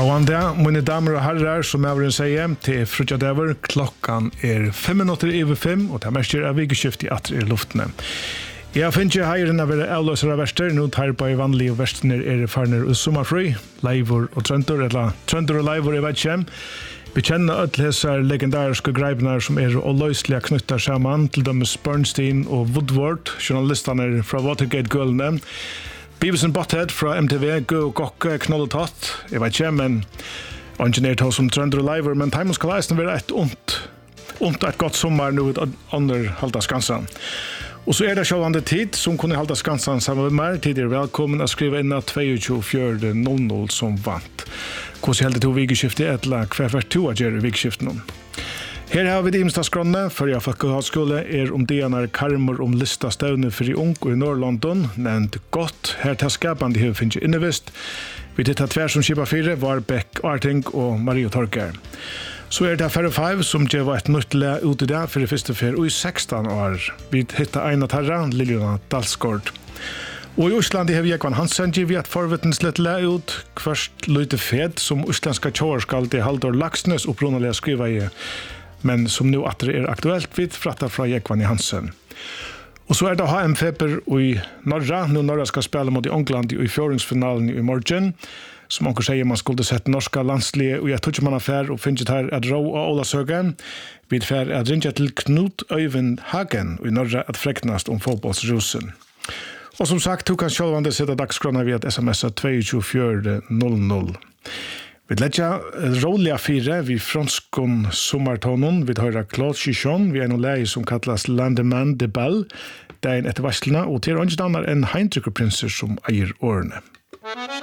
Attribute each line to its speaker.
Speaker 1: Gående, mine damer og herrer, som jeg vil si, til frutjadever, klokkan 5:05, og det er mest av vikeskiftet i atre i luftene. Jeg finner ikke heiren av avløsere av verster, nå tar på i vanlige verstener farner og sommerfri, leivor og trønder, eller trønder og leivor, jeg vet ikke. Vi kjenner alle disse legendariske greibene som og løslige knyttet sammen, til dømes Bernstein og Woodward, journalistene fra Watergate-gølene, Beavis and Butthead fra MTV, Gø og Gokke, Knoll og Tatt, jeg vet ikke, men ingeniert hos som trønder og leiver, men Timon skal eisen være et ondt et godt sommer nå under Halda Skansen. Og så det sjåvande tid som kunne Halda Skansen sammen med meg. Tid velkommen å skrive inn at 22.00 som vant. Hvordan heldig to vikeskiftet eller hver hvert to av gjør vikeskiften. Her har vi det imsta skrånne, for jeg folkehøgskole om dianar karmer om lista støvne for i ung og i Nord-London, nevnt godt. Her til skapande har vi finnet innevist. Vi tittar tvær som Kipa 4, Warbeck, Arting og Mario Torker. Så det 4-5 som gjør et nytt le ut i det for det første fer og i 16 år. Vi hittar Eina Tarra, Liljona Dalsgård. Og i Osland har vi Jekvann Hansen givet et forvittenslitt le ut. Først Løyte Fed, som uslandska tjåerskall til Haldor Laksnes opprunalega skriva i, men som nu atter aktuelt vid fratta fra Jekvann Hansen. Og så det HM Feber i Norra. Nu Norra skal spela mot i England i fjordingsfinalen i morgen. Som onker sier man skulle sette norska landslige og jeg tog ikke man affær og finnet her at Rå og Ola Søgen. Vi fær at rinja til Knut Øyvind Hagen i Norra at freknast om fotballsrusen. Og som sagt, du kan sjølvande sette dagskrona via et sms 2400. Vi letja rolige fire vid franskon sommartonen. Vi hører Claude Chichon, vi noe leie som kallas Landeman de Bell, det etter varslene, og til ønskedannar en heimtrykkerprinser som eier årene.